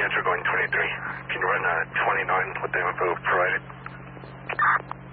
answer going 23. Can you run 29 with the info provided?